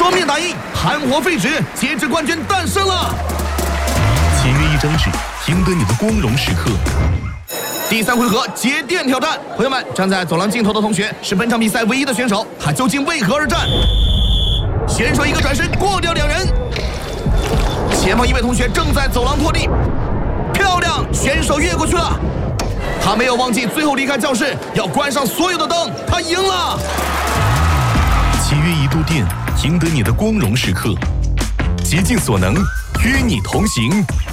正面打赢，汗火废纸，截止冠军诞生了。 签约一张纸，赢得你的光荣时刻。 第3回合接电挑战，朋友们，站在走廊尽头的同学是本场比赛唯一的选手，他究竟为何而战？选手一个转身过掉2人，前方一位同学正在走廊拖地，漂亮，选手越过去了。他没有忘记最后离开教室要关上所有的灯，他赢了。 签约1度电，赢得你的光荣时刻，竭尽所能与你同行。